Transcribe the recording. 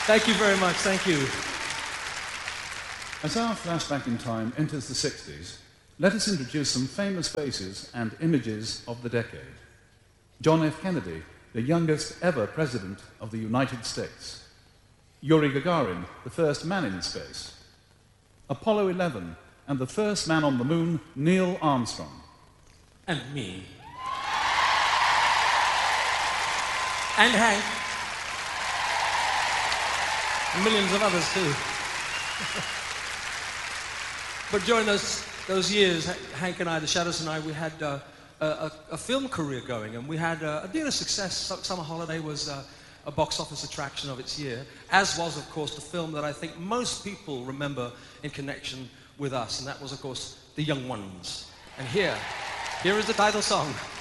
Thank you very much. Thank you. As our flashback in time enters the 60s, let us introduce some famous faces and images of the decade. John F. Kennedy, the youngest ever president of the United States. Yuri Gagarin, the first man in space. Apollo 11, and the first man on the moon, Neil Armstrong. And me. And Hank. And millions of others too. But during those years, Hank and I, the Shadows and I, we had a film career going, and we had a deal of success. Summer Holiday was a box office attraction of its year, as was, of course, the film that I think most people remember in connection with us, and that was, of course, The Young Ones. And here is the title song.